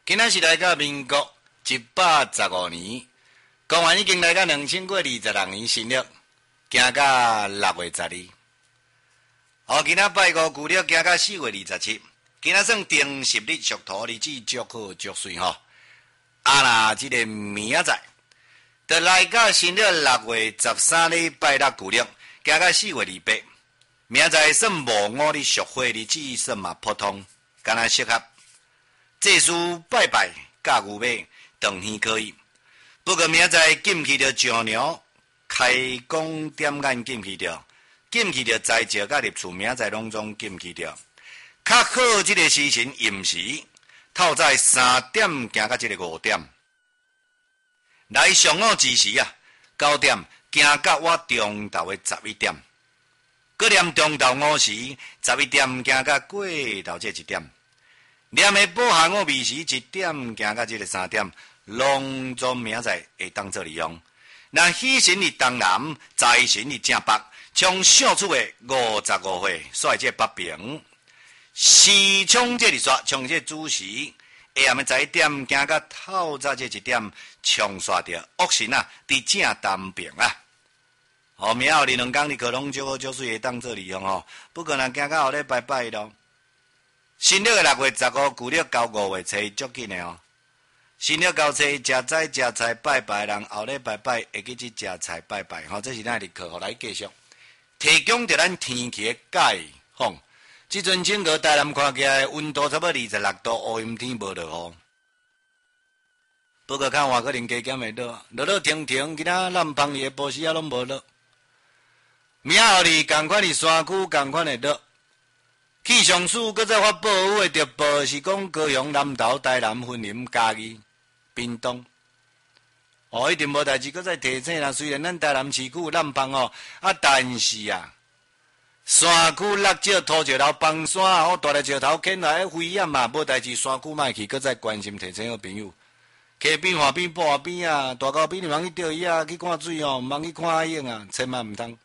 今仔是来到民国115年，公元已经来到2026年新历，行到6月12。今仔拜五旧历行到4月27，今仔算丁十日属土，日子足好足水吼。那这个明仔就来到新历6月13日拜六旧历，行到4月28。明仔算无五日属火，日子算嘛普通，敢若适合祭祀拜拜，甲牛马当天可以。不过明仔禁去着上娘，开工点眼禁去着，禁去着斋戒甲入厝，明仔拢总禁去着。较好这个时辰寅时，透早3点行到这个5点。来上午之时啊，9点行到我中昼的11点。搁念中昼5时，11点行到过昼这1点。念的补下午未时1点行到这个3点，拢总明仔会当做利用。那喜神日东南，财神日正北，从上出的55岁率这北平，时冲这日刷，从这主时，下暗的11点行到透早这1点，冲刷着恶神啊，伫正东边啊。明后日2天你可拢足好足水会当做利用吼，不过若行到后日拜拜咯。新历的6月15，旧历到5月初足紧的哦。新历到初食斋食菜拜拜人，后日拜拜会去去食菜拜拜吼，这是咱日课，互来继续提供着咱天气的解放。即阵整个台南看起来温度差不多26度，乌阴天无落雨。不过看话可能加减会落，落停停，其他南方的波时啊拢无落。明后日同款的山区同款的落。气象署搁再发布会着报是讲高雄、南投、台南、云林、嘉义、屏东，一定无代志，搁再提醒啦。虽然咱台南市区南方但是山区落石、土石流、崩山大个石头捡来危险嘛，无代志，山区莫去，搁再关心提醒好朋友。溪边、河边、坡边大沟边，你茫去钓鱼去看水毋茫去看海影千万毋通。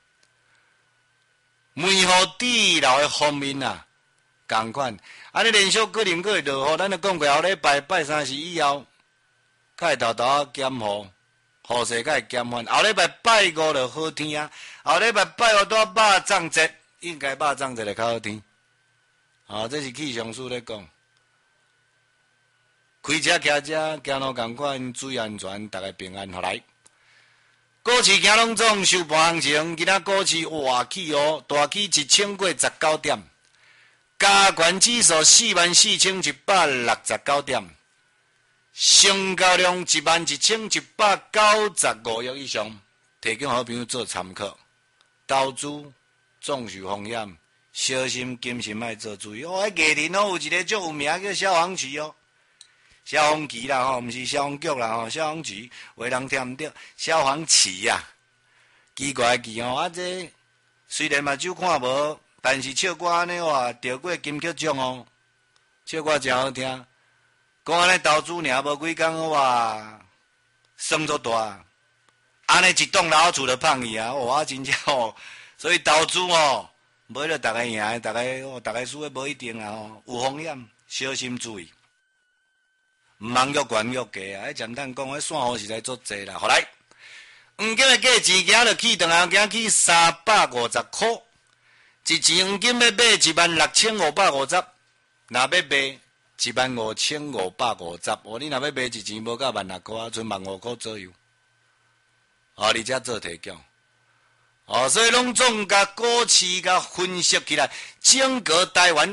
梅河地楼的方面同款，安尼连续可能会落雨，咱就讲过后礼拜3时以后，较会豆豆减雨，雨势较会减缓。后礼拜5就好天啊，后礼拜5到肉粽节，应该肉粽节就较好天。这是气象署咧讲。开车骑车行路同款，注意安全，大家平安。来，股市行拢总收盘行情，今仔股市哇起大起1000过19点。加权指数44169点，成交量11195亿以上，提供好朋友做参考。投资总是风险，小心谨慎爱做注意。迄艺人有一个足有名叫消防旗消防旗啦毋是消防局啦消防旗，有人听毋着，消防旗奇怪的旗这虽然目睭看无。但是唱歌安尼得过金曲奖唱歌真好听。讲安尼投资尔无几工算足大，安尼一栋老厝就放去真正所以投资无了大家赢，大家输的无一定有风险，小心注意，毋通越悬越低迄简单讲，迄散户实在足济啦。好来，黄金的价钱行落去，行去350块。一钱黄金要买16550，若要卖15550。你若要买一钱无到16000块，剩15000块左右。你才做提供。所以拢总甲股市甲分析起来，整个台湾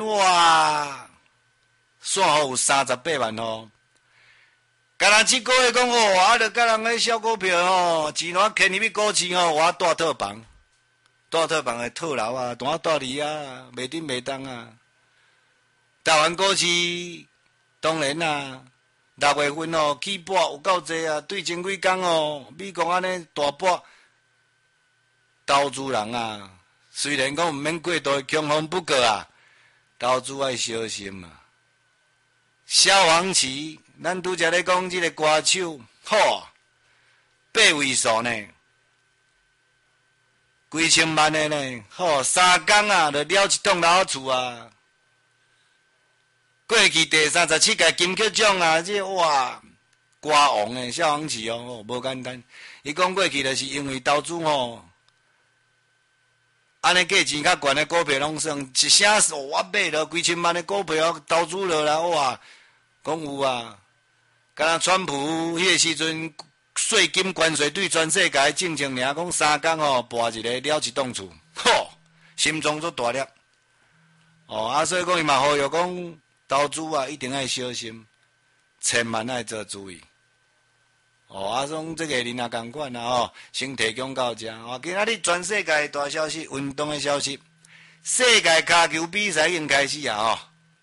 散户有38万敢若这个月讲就甲人迄小股票钱若牵入去股市我大套房。大套房的套楼单大里袂顶袂当台湾股市当然6月份起波有够济对前几工美国安尼大波，投资人虽然讲毋免过度恐慌，不过投资要小心消防旗，咱拄则咧讲即个歌手8位数呢。几千万的呢，3工就了一栋老厝过去第37届金曲奖啊，这哇，歌王诶，萧煌奇哦，无简单。伊讲过去就是因为投资吼，安尼价钱较悬诶股票拢算一声我买了几千万诶股票投资落来，哇，讲有啊。敢若川普迄个时阵，税金关税对全世界政情尔，讲3工吼，博一个了一栋厝，吼，心脏足大粒。哦，所以讲伊嘛呼吁讲投资啊，一定要小心，千万要做注意。哦，种这个人也共款啦，吼，先提供到这。哦，今仔日全世界大消息，运动的消息，世界骹球比赛已经开始啊，吼。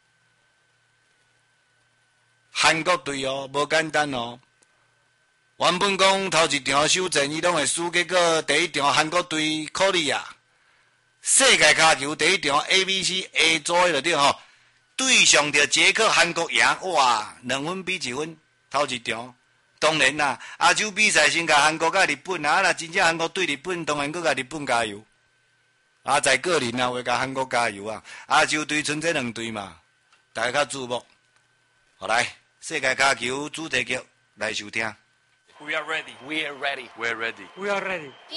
韩国队哦，无简单哦。原本讲头一场首战伊拢会输，结果第一场韩国队可里啊，世界骹球第一场 ABC A 组迄个对吼，对上着捷克，韩国赢，哇，2分比1分，头一场。当然啦，亚洲比赛先甲韩国甲日本啊，若真正韩国对日本，当然搁甲日本加油。啊，在个人啊，会甲韩国加油啊。亚洲队剩这2队嘛，大家较注目。好来，世界骹球主题曲来收听。 We are ready. We are ready. We are ready. We are ready.